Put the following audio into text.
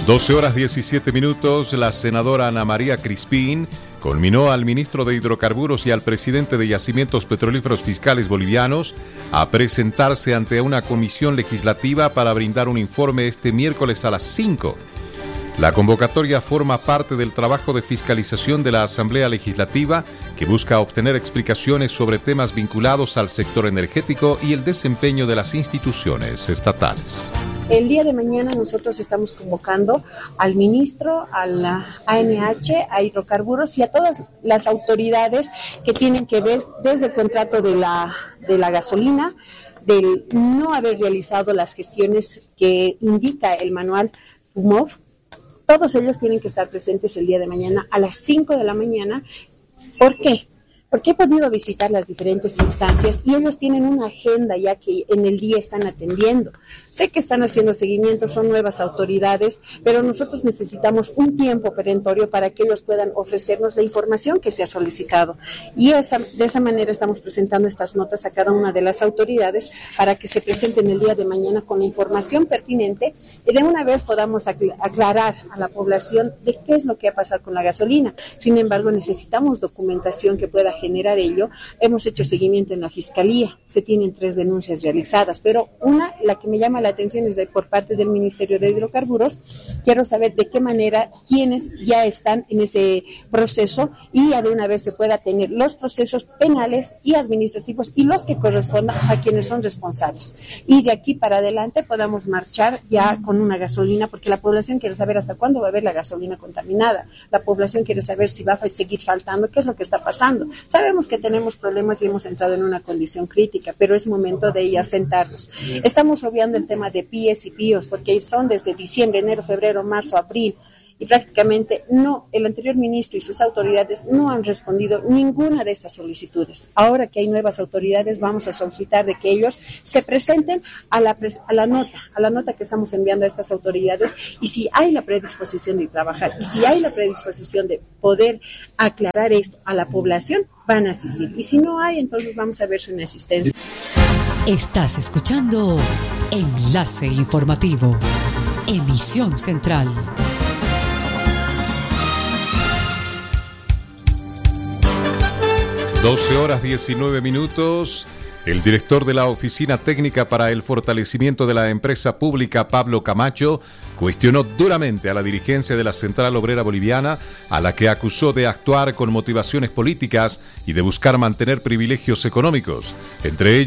12:17. La senadora Ana María Crispín conminó al ministro de Hidrocarburos y al presidente de Yacimientos Petrolíferos Fiscales Bolivianos a presentarse ante una comisión legislativa para brindar un informe este miércoles a las 5. La convocatoria forma parte del trabajo de fiscalización de la Asamblea Legislativa que busca obtener explicaciones sobre temas vinculados al sector energético y el desempeño de las instituciones estatales. El día de mañana nosotros estamos convocando al ministro, a la ANH, a Hidrocarburos y a todas las autoridades que tienen que ver desde el contrato de la gasolina, del no haber realizado las gestiones que indica el manual FUMOF. Todos ellos tienen que estar presentes el día de mañana a las 5 de la mañana. ¿Por qué? Porque he podido visitar las diferentes instancias y ellos tienen una agenda ya que en el día están atendiendo. Sé que están haciendo seguimiento, son nuevas autoridades, pero nosotros necesitamos un tiempo perentorio para que ellos puedan ofrecernos la información que se ha solicitado. Y de esa manera estamos presentando estas notas a cada una de las autoridades para que se presenten el día de mañana con la información pertinente y de una vez podamos aclarar a la población de qué es lo que va a pasar con la gasolina. Sin embargo, necesitamos documentación que pueda generar ello. Hemos hecho seguimiento en la Fiscalía, se tienen 3 denuncias realizadas, pero una, la que me llama la atención es por parte del Ministerio de Hidrocarburos. Quiero saber de qué manera, quiénes ya están en ese proceso y ya de una vez se pueda tener los procesos penales y administrativos y los que correspondan a quienes son responsables. Y de aquí para adelante podamos marchar ya con una gasolina, porque la población quiere saber hasta cuándo va a haber la gasolina contaminada. La población quiere saber si va a seguir faltando, qué es lo que está pasando. Sabemos que tenemos problemas y hemos entrado en una condición crítica, pero es momento de ya sentarnos. Estamos obviando el tema de PIEs y PIOs, porque son desde diciembre, enero, febrero, marzo, abril, y prácticamente el anterior ministro y sus autoridades no han respondido ninguna de estas solicitudes. Ahora que hay nuevas autoridades, vamos a solicitar de que ellos se presenten a la nota que estamos enviando a estas autoridades, y si hay la predisposición de trabajar, y si hay la predisposición de poder aclarar esto a la población, van a asistir. Y si no hay, entonces vamos a ver su inasistencia. Estás escuchando Enlace Informativo, emisión central. 12:19. El director de la Oficina Técnica para el Fortalecimiento de la Empresa Pública, Pablo Camacho, cuestionó duramente a la dirigencia de la Central Obrera Boliviana, a la que acusó de actuar con motivaciones políticas y de buscar mantener privilegios económicos. Entre ellos,